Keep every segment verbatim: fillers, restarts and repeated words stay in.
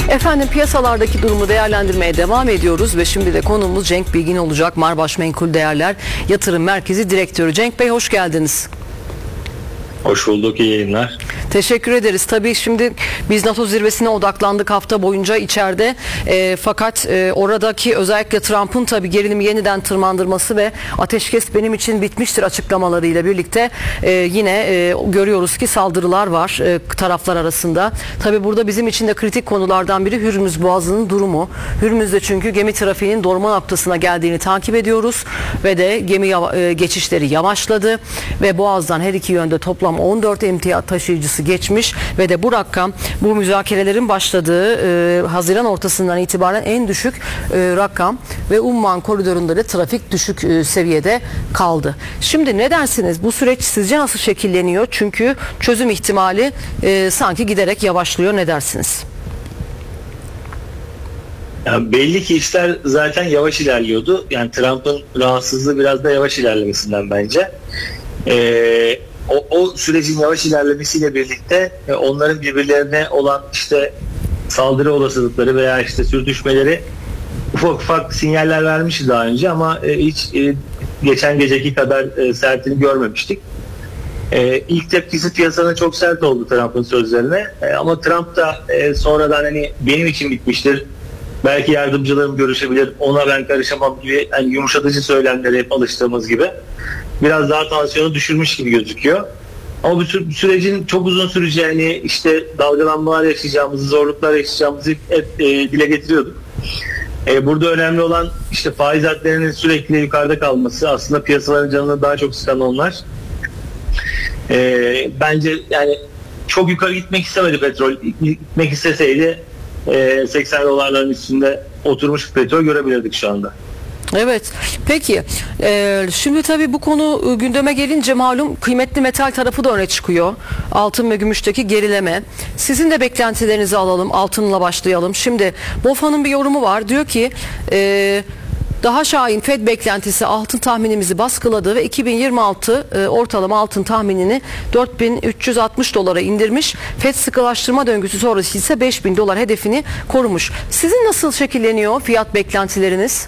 Efendim piyasalardaki durumu değerlendirmeye devam ediyoruz ve şimdi de konuğumuz Cenk Bilgin olacak. Marbaş Menkul Değerler Yatırım Merkezi Direktörü. Cenk Bey hoş geldiniz. Hoş bulduk, iyi yayınlar. Teşekkür ederiz. Tabii şimdi biz NATO zirvesine odaklandık hafta boyunca içeride. E, fakat e, oradaki özellikle Trump'ın tabii gerilimi yeniden tırmandırması ve ateşkes benim için bitmiştir açıklamalarıyla birlikte e, yine e, görüyoruz ki saldırılar var e, taraflar arasında. Tabii burada bizim için de kritik konulardan biri Hürmüz Boğazı'nın durumu. Hürmüz'de çünkü gemi trafiğinin dorma noktasına geldiğini takip ediyoruz ve de gemi e, geçişleri yavaşladı ve Boğaz'dan her iki yönde toplam on dört emtia taşıyıcısı geçmiş ve de bu rakam bu müzakerelerin başladığı e, Haziran ortasından itibaren en düşük e, rakam ve Umman koridorunda da trafik düşük e, seviyede kaldı. Şimdi ne dersiniz? Bu süreç sizce nasıl şekilleniyor? Çünkü çözüm ihtimali e, sanki giderek yavaşlıyor. Ne dersiniz? Yani belli ki işler zaten yavaş ilerliyordu. Yani Trump'ın rahatsızlığı biraz da yavaş ilerlemesinden bence. Ee, o, o sürecin yavaş ilerlemesiyle birlikte e, onların birbirlerine olan işte saldırı olasılıkları veya işte sürtüşmeleri ufak ufak sinyaller vermişti daha önce ama e, hiç e, geçen geceki kadar e, sertini görmemiştik. E, ilk tepkisi piyasanın çok sert oldu Trump'ın sözlerine e, ama Trump da e, sonradan hani benim için bitmiştir, belki yardımcılarım görüşebilir, ona ben karışamam gibi yani yumuşatıcı söylemlere hep alıştığımız gibi biraz daha tansiyonu düşürmüş gibi gözüküyor. Ama bu sü- sürecin çok uzun süreceğini, işte dalgalanmalar yaşayacağımızı, zorluklar yaşayacağımızı hep e, dile getiriyorduk. E, burada önemli olan işte faiz hadlerinin sürekli yukarıda kalması, aslında piyasaların canını daha çok sıkan onlar. E, bence yani çok yukarı gitmek istemedi petrol. Gitmek isteseydi e, seksen dolarların üstünde oturmuş bir petrol görebilirdik şu anda. Evet. Peki. Ee, şimdi tabii bu konu gündeme gelince malum kıymetli metal tarafı da öne çıkıyor. Altın ve gümüşteki gerileme. Sizin de beklentilerinizi alalım. Altınla başlayalım. Şimdi B O F A'nın bir yorumu var. Diyor ki e, daha şahin Fed beklentisi altın tahminimizi baskıladı ve iki bin yirmi altı e, ortalama altın tahminini dört bin üç yüz altmış dolara indirmiş. Fed sıkılaştırma döngüsü sonrası ise beş bin dolar hedefini korumuş. Sizin nasıl şekilleniyor fiyat beklentileriniz?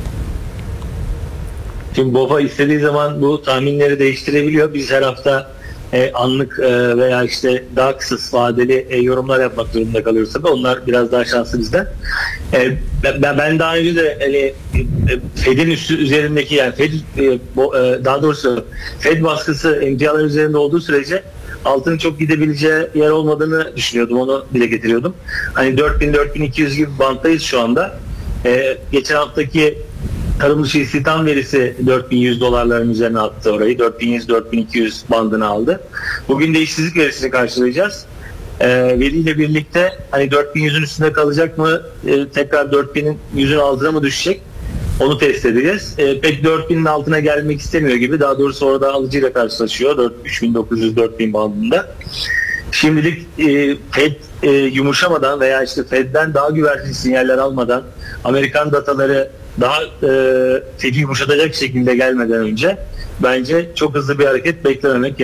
Şimdi B O F A istediği zaman bu tahminleri değiştirebiliyor. Biz her hafta e, anlık e, veya işte daha kısa vadeli e, yorumlar yapmak durumunda kalıyoruz tabii. Onlar biraz daha şanslı bizden. E, ben, ben daha önce de hani, e, Fed'in üstü üzerindeki yani Fed e, bo, e, daha doğrusu Fed baskısı emtialar üzerinde olduğu sürece altının çok gidebileceği yer olmadığını düşünüyordum. Onu dile getiriyordum. Hani dört bin dört bin iki yüz gibi banttayız şu anda. E, geçen haftaki tarım dışı istihdam verisi dört bin yüz dolarların üzerine attı orayı. dört bin yüz dört bin iki yüz bandını aldı. Bugün de işsizlik verisini karşılayacağız. Ee, veriyle birlikte hani dört bin yüzün üstünde kalacak mı? Ee, tekrar dört binin yüzün altına mı düşecek? Onu test edeceğiz. Ee, pek dört binin altına gelmek istemiyor gibi. Daha doğrusu orada alıcıyla karşılaşıyor. üç bin dokuz yüz dört bin bandında. Şimdilik e, Fed e, yumuşamadan veya işte Fed'den daha güvenli sinyaller almadan, Amerikan dataları daha e, Fed'i yumuşatacak şekilde gelmeden önce bence çok hızlı bir hareket beklememek